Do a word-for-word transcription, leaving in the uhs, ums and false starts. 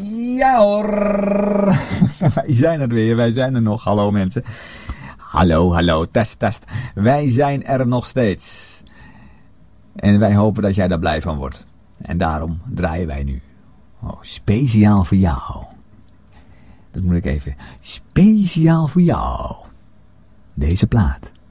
Ja hoor, wij zijn er weer, wij zijn er nog. Hallo mensen. Hallo, hallo, test, test. Wij zijn er nog steeds. En wij hopen dat jij daar blij van wordt. En daarom draaien wij nu. Oh, speciaal voor jou. Dat moet ik even. Speciaal voor jou. Deze plaat.